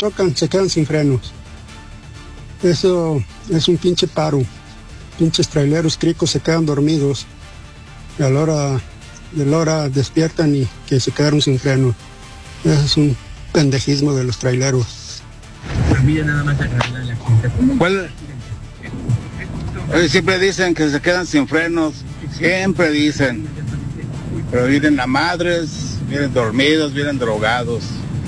chocan, se quedan sin frenos. Eso es un pinche paro. Pinches traileros cricos se quedan dormidos. Y a la hora despiertan y que se quedaron sin freno. Eso es un pendejismo de los traileros. ¿Cuál? Siempre dicen que se quedan sin frenos. Siempre dicen. Pero vienen a madres, vienen dormidos, vienen drogados.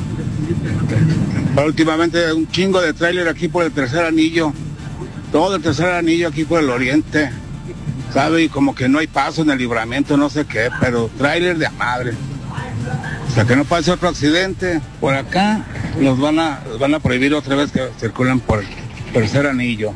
Pero últimamente un chingo de tráiler aquí por el tercer anillo. Todo el tercer anillo aquí por el oriente. ¿Sabe? Y como que no hay paso en el libramiento, no sé qué, pero tráiler de a madre. O sea, que no pase otro accidente por acá, los van a prohibir otra vez que circulen por el tercer anillo.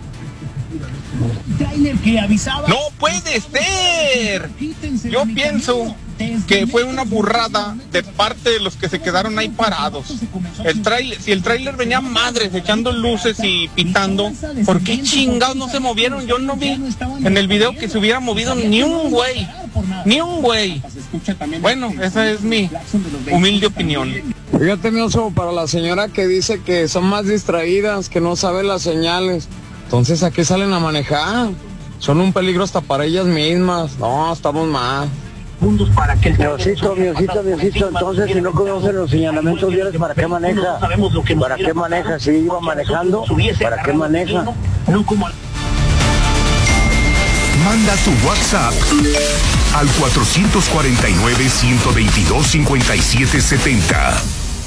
¡No puede ser! Yo pienso que fue una burrada de parte de los que se quedaron ahí parados. Si el tráiler venía madres echando luces y pitando, ¿por qué chingados no se movieron? Yo no vi en el video que se hubiera movido ni un güey. Ni un güey. Bueno, esa es mi humilde opinión. Fíjate, Mioso, para la señora que dice que son más distraídas, que no saben las señales, entonces ¿a qué salen a manejar? Son un peligro hasta para ellas mismas. No, estamos mal. Miosito, entonces si no conocen los señalamientos viales, ¿para qué maneja? ¿Para qué maneja? Si iba manejando, ¿para qué maneja? Manda tu WhatsApp al 449-122-5770.